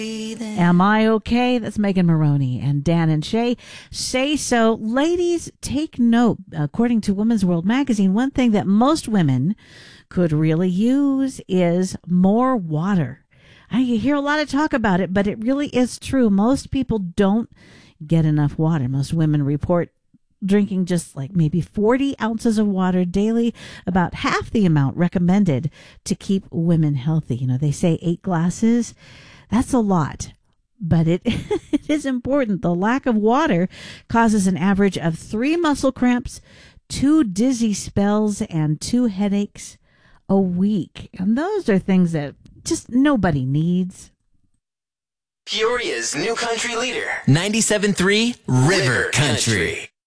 Am I okay? That's Megan Maroney and Dan and Shay. Say so. Ladies, take note. According to Women's World magazine, one thing that most women could really use is more water. You hear a lot of talk about it, but it really is true. Most people don't get enough water. Most women report drinking just like maybe 40 ounces of water daily, about half the amount recommended to keep women healthy. You know, they say 8 glasses. That's a lot, but it is important. The lack of water causes an average of 3 muscle cramps, 2 dizzy spells, and 2 headaches a week. And those are things that just nobody needs. Peoria's new country leader, 97.3 River Country.